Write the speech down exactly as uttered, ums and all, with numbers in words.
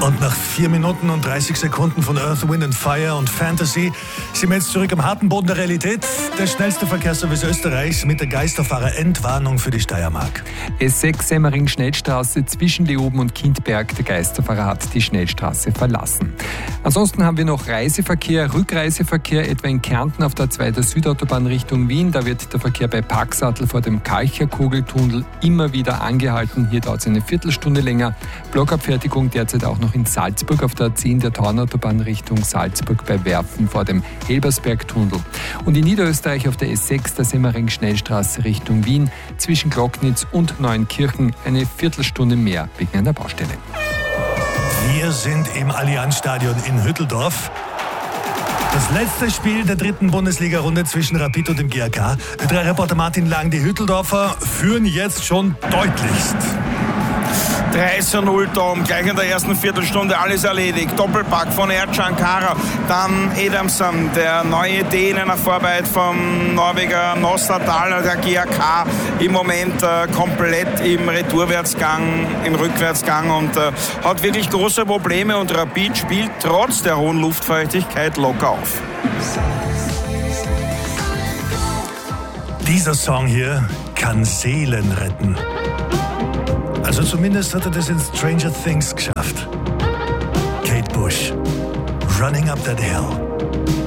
Und nach vier Minuten und dreißig Sekunden von Earth, Wind and Fire und Fantasy sind wir jetzt zurück am harten Boden der Realität. Der schnellste Verkehrsservice Österreichs mit der Geisterfahrer-Entwarnung für die Steiermark. S sechs Semmering-Schnellstraße zwischen Leoben und Kindberg. Der Geisterfahrer hat die Schnellstraße verlassen. Ansonsten haben wir noch Reiseverkehr, Rückreiseverkehr, etwa in Kärnten auf der zwei der Südautobahn Richtung Wien. Da wird der Verkehr bei Paxattel vor dem Kalcherkugeltunnel immer wieder angehalten. Hier dauert es eine Viertelstunde länger. Blockabfertigung derzeit auch noch in Salzburg auf der zehn der Tornautobahn Richtung Salzburg bei Werfen vor dem Helbersbergtunnel. Und in Niederösterreich auf der S sechs der Semmering-Schnellstraße Richtung Wien zwischen Glocknitz und Neunkirchen eine Viertelstunde mehr wegen einer Baustelle. Wir sind im Allianzstadion in Hütteldorf. Das letzte Spiel der dritten Bundesliga-Runde zwischen Rapid und dem G A K. Ö drei Reporter Martin Lang, die Hütteldorfer führen jetzt schon deutlichst. drei zu null Tom, gleich in der ersten Viertelstunde alles erledigt. Doppelpack von Ercan Kara, dann Edamson, der neue Däne nach Vorarbeit vom Norweger Nostadal, der G A K im Moment äh, komplett im Retourwärtsgang, im Rückwärtsgang und äh, hat wirklich große Probleme und Rapid spielt trotz der hohen Luftfeuchtigkeit locker auf. Dieser Song hier kann Seelen retten. Also zumindest hat er das in Stranger Things geschafft. Kate Bush, Running Up That Hill.